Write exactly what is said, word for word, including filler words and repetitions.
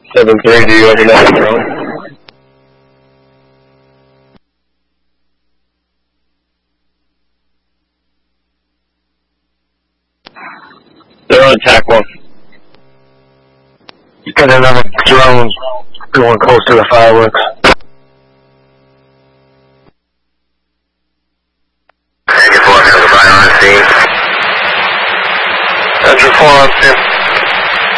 seven three, do you have another drone? They're on attack one. Got another drone going close to the fireworks. Engine four has a fire on scene. Engine four on scene.